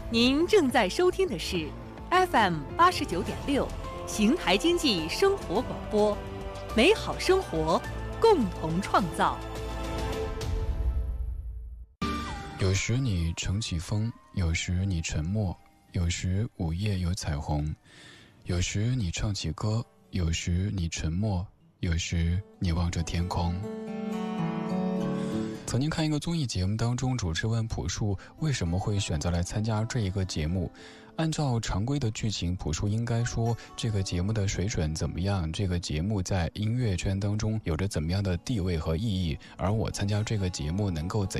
您正在收听的是 FM89.6邢台经济生活广播，美好生活，共同创造。 有时你乘起风，有时你沉默，有时午夜有彩虹，有时你唱起歌，有时你沉默，有时你望着天空。曾经看一个综艺节目当中，主持问朴树为什么会选择来参加这一个节目。按照常规的剧情，朴树应该说这个节目的水准怎么样，这个节目在音乐圈当中有着怎么样的地位和意义，而我参加这个节目能够怎